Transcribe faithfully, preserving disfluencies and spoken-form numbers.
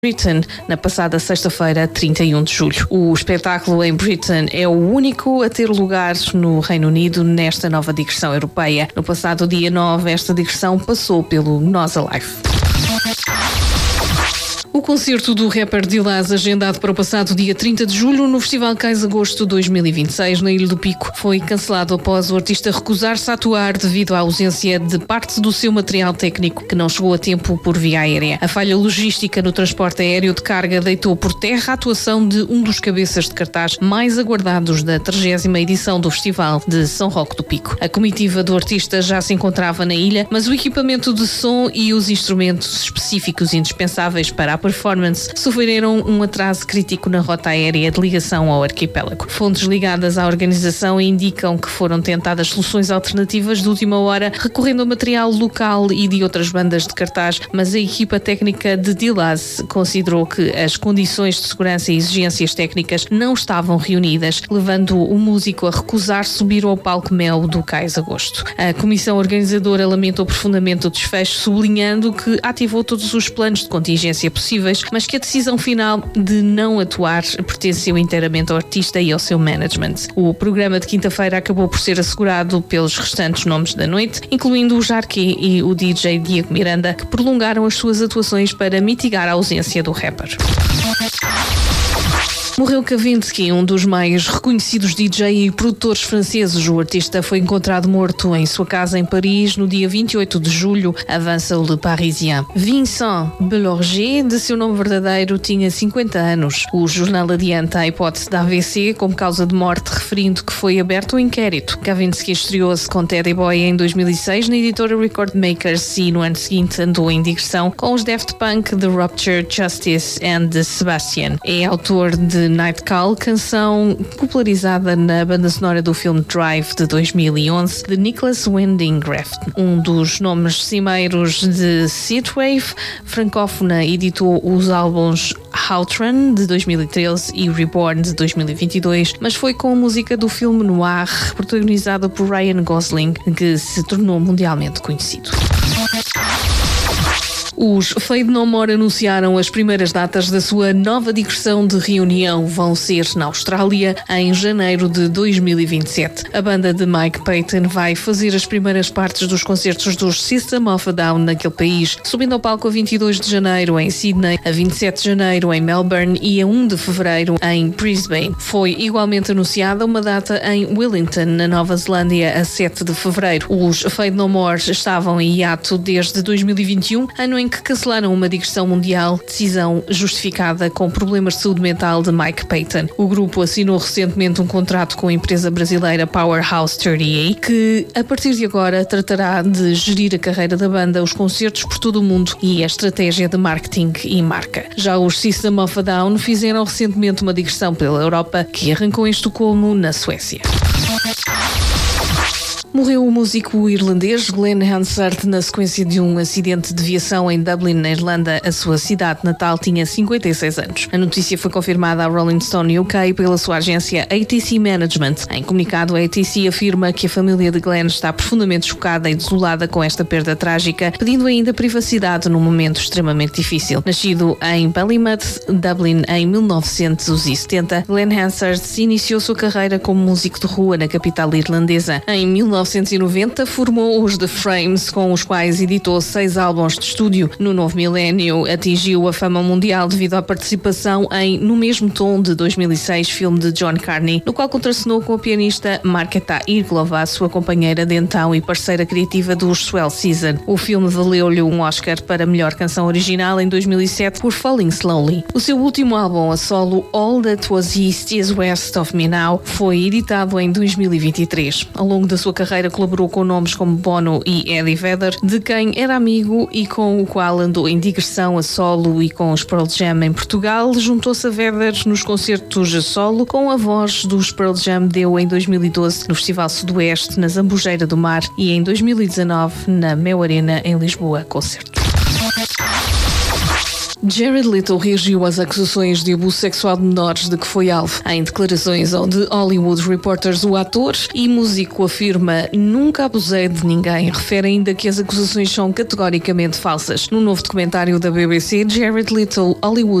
Britain na passada sexta-feira, trinta e um de julho. O espetáculo em Britain é o único a ter lugar no Reino Unido nesta nova digressão europeia. No passado dia nove, esta digressão passou pelo Nós Alive. O concerto do rapper Dillaz, agendado para o passado dia trinta de julho no Festival Cais Agosto dois mil e vinte e seis na Ilha do Pico, foi cancelado após o artista recusar-se a atuar devido à ausência de parte do seu material técnico que não chegou a tempo por via aérea. A falha logística no transporte aéreo de carga deitou por terra a atuação de um dos cabeças de cartaz mais aguardados da trigésima edição do Festival de São Roque do Pico. A comitiva do artista já se encontrava na ilha, mas o equipamento de som e os instrumentos específicos indispensáveis para a performance sofreram um atraso crítico na rota aérea de ligação ao arquipélago. Fontes ligadas à organização indicam que foram tentadas soluções alternativas de última hora, recorrendo a material local e de outras bandas de cartaz, mas a equipa técnica de Dillaz considerou que as condições de segurança e exigências técnicas não estavam reunidas, levando o músico a recusar subir ao palco Mel do Cais Agosto. A comissão organizadora lamentou profundamente o desfecho, sublinhando que ativou todos os planos de contingência possíveis, mas que a decisão final de não atuar pertenceu inteiramente ao artista e ao seu management. O programa de quinta-feira acabou por ser assegurado pelos restantes nomes da noite, incluindo o Jarqué e o D J Diego Miranda, que prolongaram as suas atuações para mitigar a ausência do rapper. Morreu Kavinsky, um dos mais reconhecidos D J e produtores franceses. O artista foi encontrado morto em sua casa em Paris no dia vinte e oito de julho, avança o Le Parisien. Vincent Belorger, de seu nome verdadeiro, tinha cinquenta anos. O jornal adianta a hipótese da A V C como causa de morte, referindo que foi aberto um inquérito. Kavinsky estreou-se com Teddy Boy em dois mil e seis na editora Record Makers e no ano seguinte andou em digressão com os Daft Punk, The Rupture, Justice and The Sebastian. É autor de Night Call, canção popularizada na banda sonora do filme Drive de dois mil e onze, de Nicholas Winding Refn. Um dos nomes cimeiros de Synthwave francófona, editou os álbuns Outrun de dois mil e treze e Reborn de dois mil e vinte e dois, mas foi com a música do filme noir protagonizada por Ryan Gosling que se tornou mundialmente conhecido. Os Fade No More anunciaram as primeiras datas da sua nova digressão de reunião. Vão ser na Austrália em janeiro de dois mil e vinte e sete. A banda de Mike Patton vai fazer as primeiras partes dos concertos dos System of a Down naquele país, subindo ao palco a vinte e dois de janeiro em Sydney, a vinte e sete de janeiro em Melbourne e a um de fevereiro em Brisbane. Foi igualmente anunciada uma data em Wellington, na Nova Zelândia, a sete de fevereiro. Os Fade No More estavam em hiato desde dois mil e vinte e um, ano em que cancelaram uma digressão mundial, decisão justificada com problemas de saúde mental de Mike Patton. O grupo assinou recentemente um contrato com a empresa brasileira Powerhouse trinta e oito, que a partir de agora tratará de gerir a carreira da banda, os concertos por todo o mundo e a estratégia de marketing e marca. Já os System of a Down fizeram recentemente uma digressão pela Europa, que arrancou em Estocolmo, na Suécia. Morreu o músico irlandês Glenn Hansard na sequência de um acidente de viação em Dublin, na Irlanda. A sua cidade natal tinha cinquenta e seis anos. A notícia foi confirmada à Rolling Stone U K pela sua agência A T C Management. Em comunicado, a A T C afirma que a família de Glenn está profundamente chocada e desolada com esta perda trágica, pedindo ainda privacidade num momento extremamente difícil. Nascido em Ballymouth, Dublin, em mil novecentos e setenta, Glenn Hansard iniciou sua carreira como músico de rua na capital irlandesa. Em mil novecentos e noventa formou os The Frames, com os quais editou seis álbuns de estúdio. No novo milénio atingiu a fama mundial devido à participação em No Mesmo Tom de dois mil e seis, filme de John Carney, no qual contracenou com a pianista Marketa Irglova, sua companheira de então e parceira criativa dos Swell Season. O filme valeu-lhe um Oscar para melhor canção original em dois mil e sete por Falling Slowly. O seu último álbum a solo, All That Was East Is West of Me Now, foi editado em dois mil e vinte e três. Ao longo da sua carreira colaborou com nomes como Bono e Eddie Vedder, de quem era amigo e com o qual andou em digressão a solo, e com os Pearl Jam em Portugal. Juntou-se a Vedder nos concertos a solo, com a voz dos Pearl Jam deu em dois mil e doze no Festival Sudoeste, na Zambujeira do Mar, e em dois mil e dezanove na Mel Arena em Lisboa, concerto. Jared Leto reagiu às acusações de abuso sexual de menores de que foi alvo. Em declarações ao The Hollywood Reporters, o ator e músico afirma: "Nunca abusei de ninguém." Refere ainda que as acusações são categoricamente falsas. No novo documentário da B B C, Jared Leto Hollywood